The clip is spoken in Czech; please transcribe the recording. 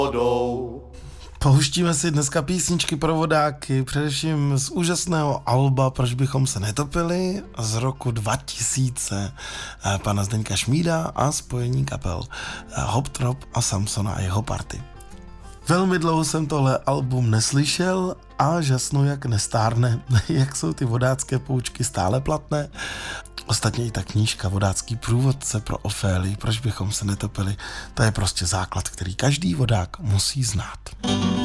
vodou. Pouštíme si dneska písničky pro vodáky, především z úžasného alba Proč bychom se netopili z roku 2000 pana Zdeňka Šmída a spojení kapel Hop Trop a Samsona a jeho party. Velmi dlouho jsem tohle album neslyšel a žasnu, jak nestárne, jak jsou ty vodácké poučky stále platné. Ostatně i ta knížka Vodácký průvodce pro Ofélii, Proč bychom se netopili, to je prostě základ, který každý vodák musí znát.